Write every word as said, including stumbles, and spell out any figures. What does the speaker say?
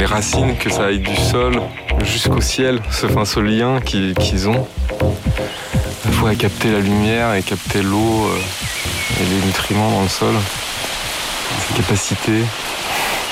racines, que ça aille du sol jusqu'au ciel, ce, enfin, ce lien qu'ils, qu'ils ont. À la fois à capter la lumière et capter l'eau euh, et les nutriments dans le sol. Cette capacité